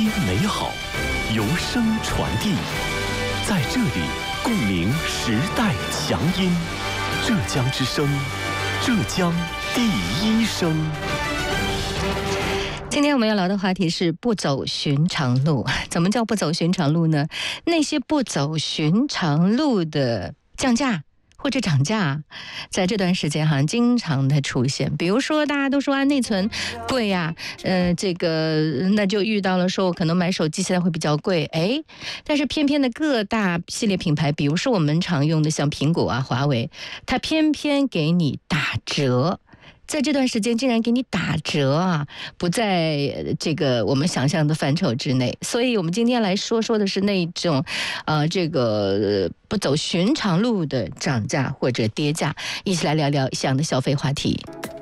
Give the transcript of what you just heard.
美好，由声传递，在这里共鸣时代强音。浙江之声，浙江第一声。 今天我们要聊的话题是不走寻常路。怎么叫不走寻常路呢？那些不走寻常路的降价或者涨价，在这段时间好像经常的出现。比如说大家都说内存贵呀，那就遇到了说我可能买手机现在会比较贵，但是偏偏的各大系列品牌，比如说我们常用的像苹果啊、华为，它偏偏给你打折。在这段时间竟然给你打折啊，不在这个我们想象的范畴之内。所以我们今天来说的是那种不走寻常路的涨价或者跌价，一起来聊聊这样的消费话题。